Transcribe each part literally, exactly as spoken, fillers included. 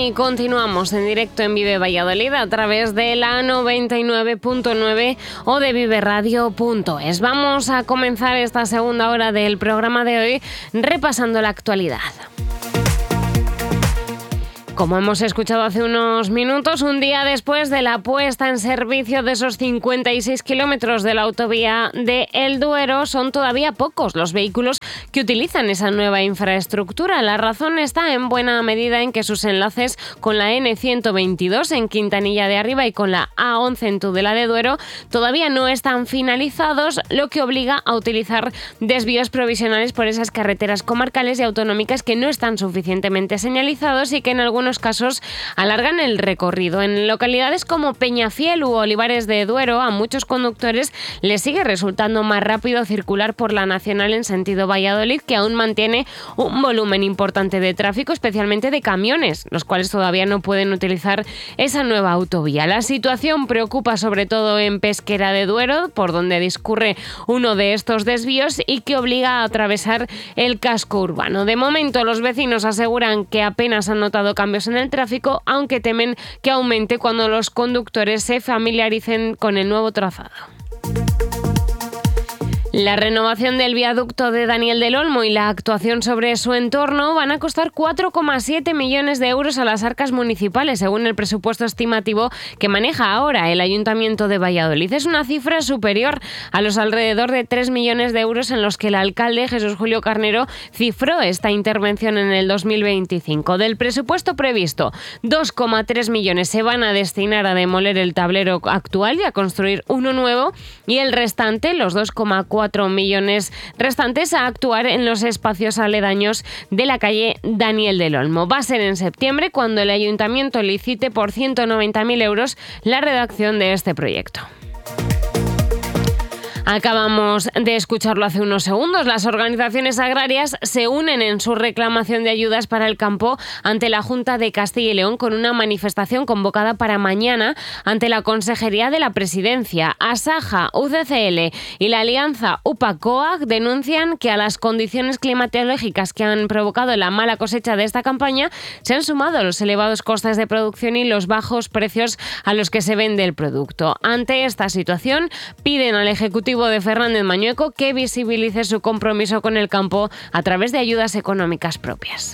Y continuamos en directo en Vive Valladolid a través de la noventa y nueve punto nueve o de vive radio punto es. Vamos a comenzar esta segunda hora del programa de hoy repasando la actualidad. Como hemos escuchado hace unos minutos, un día después de la puesta en servicio de esos cincuenta y seis kilómetros de la autovía de El Duero, son todavía pocos los vehículos que utilizan esa nueva infraestructura. La razón está en buena medida en que sus enlaces con la ene ciento veintidós en Quintanilla de Arriba y con la a once en Tudela de Duero todavía no están finalizados, lo que obliga a utilizar desvíos provisionales por esas carreteras comarcales y autonómicas que no están suficientemente señalizados y que en algunos casos alargan el recorrido. En localidades como Peñafiel u Olivares de Duero, a muchos conductores les sigue resultando más rápido circular por la nacional en sentido Valladolid, que aún mantiene un volumen importante de tráfico, especialmente de camiones, los cuales todavía no pueden utilizar esa nueva autovía. La situación preocupa sobre todo en Pesquera de Duero, por donde discurre uno de estos desvíos y que obliga a atravesar el casco urbano. De momento, los vecinos aseguran que apenas han notado cambios en el tráfico, aunque temen que aumente cuando los conductores se familiaricen con el nuevo trazado. La renovación del viaducto de Daniel del Olmo y la actuación sobre su entorno van a costar cuatro coma siete millones de euros a las arcas municipales, según el presupuesto estimativo que maneja ahora el Ayuntamiento de Valladolid. Es una cifra superior a los alrededor de tres millones de euros en los que el alcalde Jesús Julio Carnero cifró esta intervención en el dos mil veinticinco. Del presupuesto previsto, dos coma tres millones se van a destinar a demoler el tablero actual y a construir uno nuevo, y el restante, los dos coma cuatro millones restantes, a actuar en los espacios aledaños de la calle Daniel del Olmo. Va a ser en septiembre cuando el ayuntamiento licite por ciento noventa mil euros la redacción de este proyecto. Acabamos de escucharlo hace unos segundos. Las organizaciones agrarias se unen en su reclamación de ayudas para el campo ante la Junta de Castilla y León con una manifestación convocada para mañana ante la Consejería de la Presidencia. Asaja, U C C L y la alianza U P A C O A C denuncian que a las condiciones climatológicas que han provocado la mala cosecha de esta campaña se han sumado los elevados costes de producción y los bajos precios a los que se vende el producto. Ante esta situación, piden al Ejecutivo de Fernández Mañueco que visibilice su compromiso con el campo a través de ayudas económicas propias.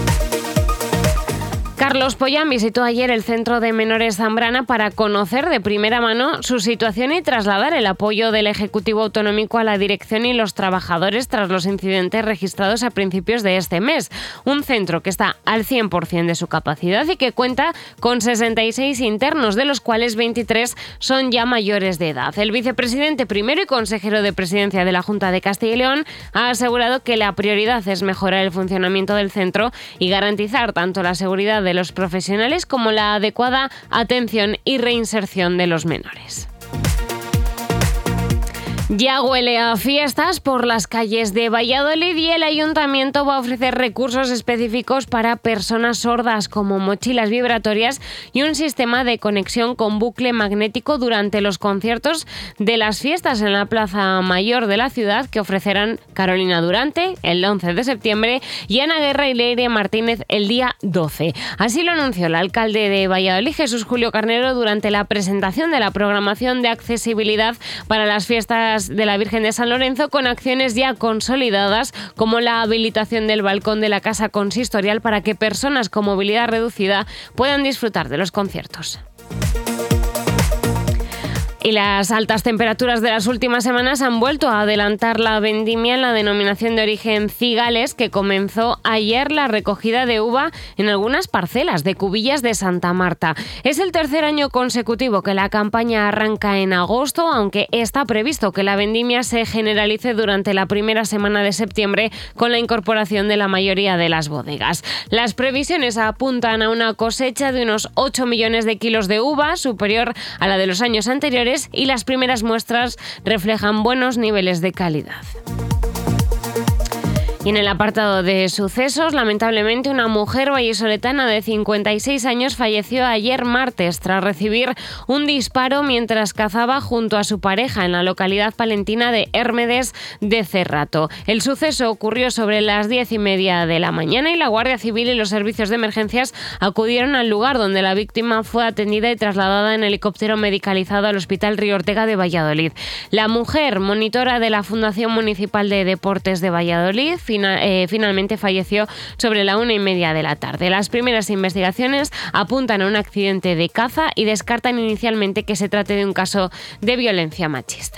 Carlos Pollán visitó ayer el Centro de Menores Zambrana para conocer de primera mano su situación y trasladar el apoyo del Ejecutivo Autonómico a la dirección y los trabajadores tras los incidentes registrados a principios de este mes. Un centro que está al cien por ciento de su capacidad y que cuenta con sesenta y seis internos, de los cuales veintitrés son ya mayores de edad. El vicepresidente primero y consejero de Presidencia de la Junta de Castilla y León ha asegurado que la prioridad es mejorar el funcionamiento del centro y garantizar tanto la seguridad de los profesionales como la adecuada atención y reinserción de los menores. Ya huele a fiestas por las calles de Valladolid y el Ayuntamiento va a ofrecer recursos específicos para personas sordas, como mochilas vibratorias y un sistema de conexión con bucle magnético durante los conciertos de las fiestas en la Plaza Mayor de la ciudad, que ofrecerán Carolina Durante el once de septiembre y Ana Guerra y Leire Martínez el día doce. Así lo anunció el alcalde de Valladolid, Jesús Julio Carnero, durante la presentación de la programación de accesibilidad para las fiestas de la Virgen de San Lorenzo, con acciones ya consolidadas como la habilitación del balcón de la Casa Consistorial para que personas con movilidad reducida puedan disfrutar de los conciertos. Y las altas temperaturas de las últimas semanas han vuelto a adelantar la vendimia en la denominación de origen Cigales, que comenzó ayer la recogida de uva en algunas parcelas de Cubillas de Santa Marta. Es el tercer año consecutivo que la campaña arranca en agosto, aunque está previsto que la vendimia se generalice durante la primera semana de septiembre con la incorporación de la mayoría de las bodegas. Las previsiones apuntan a una cosecha de unos ocho millones de kilos de uva, superior a la de los años anteriores, y las primeras muestras reflejan buenos niveles de calidad. Y en el apartado de sucesos, lamentablemente una mujer vallisoletana de cincuenta y seis años falleció ayer martes tras recibir un disparo mientras cazaba junto a su pareja en la localidad palentina de Hermedes de Cerrato. El suceso ocurrió sobre las diez y media de la mañana y la Guardia Civil y los servicios de emergencias acudieron al lugar donde la víctima fue atendida y trasladada en helicóptero medicalizado al Hospital Río Ortega de Valladolid. La mujer, monitora de la Fundación Municipal de Deportes de Valladolid, Final, eh, finalmente falleció sobre la una y media de la tarde. Las primeras investigaciones apuntan a un accidente de caza y descartan inicialmente que se trate de un caso de violencia machista.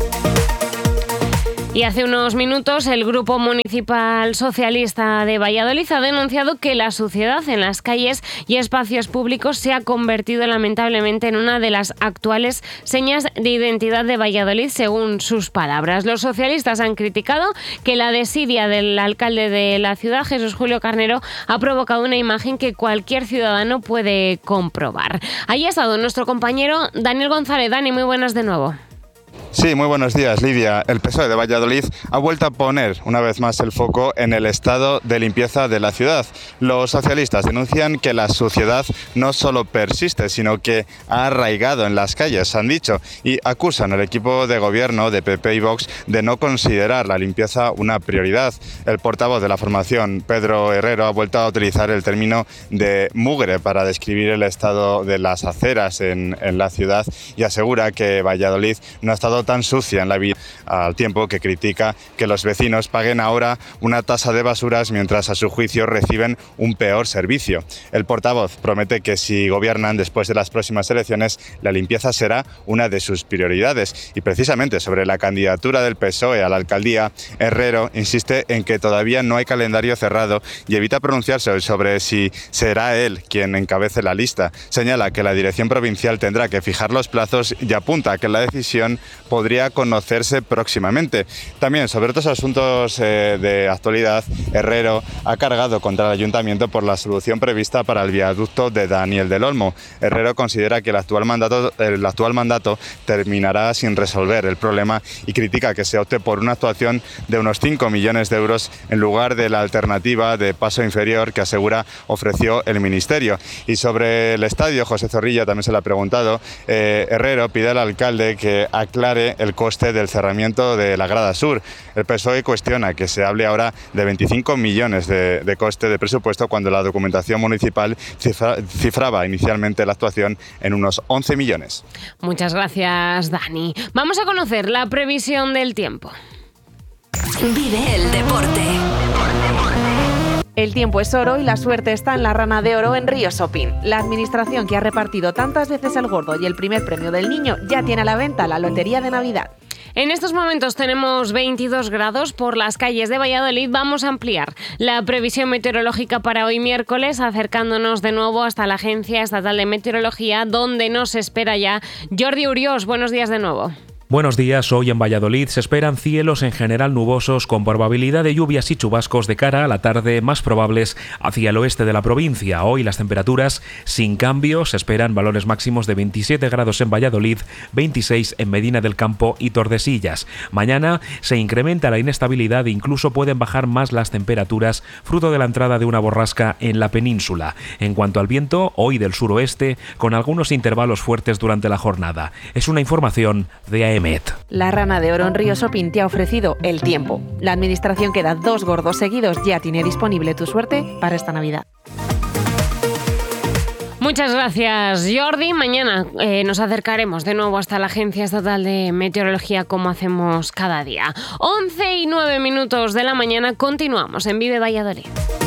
Y hace unos minutos el Grupo Municipal Socialista de Valladolid ha denunciado que la suciedad en las calles y espacios públicos se ha convertido lamentablemente en una de las actuales señas de identidad de Valladolid, según sus palabras. Los socialistas han criticado que la desidia del alcalde de la ciudad, Jesús Julio Carnero, ha provocado una imagen que cualquier ciudadano puede comprobar. Ahí ha estado nuestro compañero Daniel González. Dani, muy buenas de nuevo. Sí, muy buenos días, Lidia. El P S O E de Valladolid ha vuelto a poner una vez más el foco en el estado de limpieza de la ciudad. Los socialistas denuncian que la suciedad no solo persiste, sino que ha arraigado en las calles, han dicho, y acusan al equipo de gobierno de P P y Vox de no considerar la limpieza una prioridad. El portavoz de la formación, Pedro Herrero, ha vuelto a utilizar el término de mugre para describir el estado de las aceras en, en la ciudad y asegura que Valladolid no ha estado tan sucia en la vida, al tiempo que critica que los vecinos paguen ahora una tasa de basuras mientras a su juicio reciben un peor servicio. El portavoz promete que si gobiernan después de las próximas elecciones, la limpieza será una de sus prioridades. Y precisamente sobre la candidatura del P S O E a la alcaldía, Herrero insiste en que todavía no hay calendario cerrado y evita pronunciarse sobre si será él quien encabece la lista. Señala que la dirección provincial tendrá que fijar los plazos y apunta que la decisión podría conocerse próximamente. También sobre otros asuntos eh, de actualidad, Herrero ha cargado contra el ayuntamiento por la solución prevista para el viaducto de Daniel del Olmo. Herrero considera que el actual mandato, el actual mandato terminará sin resolver el problema y critica que se opte por una actuación de unos cinco millones de euros en lugar de la alternativa de paso inferior que asegura ofreció el Ministerio. Y sobre el estadio, José Zorrilla también se le ha preguntado, eh, Herrero pide al alcalde que aclare el coste del cerramiento de la grada sur. El P S O E cuestiona que se hable ahora de veinticinco millones de, de coste de presupuesto cuando la documentación municipal cifra, cifraba inicialmente la actuación en unos once millones. Muchas gracias, Dani. Vamos a conocer la previsión del tiempo. Vive el deporte. El tiempo es oro y la suerte está en la Rana de Oro en Río Shopping. La administración que ha repartido tantas veces el gordo y el primer premio del niño ya tiene a la venta la lotería de Navidad. En estos momentos tenemos veintidós grados por las calles de Valladolid. Vamos a ampliar la previsión meteorológica para hoy miércoles, acercándonos de nuevo hasta la Agencia Estatal de Meteorología, donde nos espera ya Jordi Uriós. Buenos días de nuevo. Buenos días, hoy en Valladolid se esperan cielos en general nubosos con probabilidad de lluvias y chubascos de cara a la tarde más probables hacia el oeste de la provincia. Hoy las temperaturas sin cambios, se esperan valores máximos de veintisiete grados en Valladolid, veintiséis en Medina del Campo y Tordesillas. Mañana se incrementa la inestabilidad e incluso pueden bajar más las temperaturas fruto de la entrada de una borrasca en la península. En cuanto al viento, hoy del suroeste con algunos intervalos fuertes durante la jornada. Es una información de A E M. La Rana de Oro en Río Shopping te ha ofrecido el tiempo. La administración que da dos gordos seguidos ya tiene disponible tu suerte para esta Navidad. Muchas gracias, Jordi. Mañana eh, nos acercaremos de nuevo hasta la Agencia Estatal de Meteorología como hacemos cada día. once y nueve minutos de la mañana, continuamos en Vive Valladolid.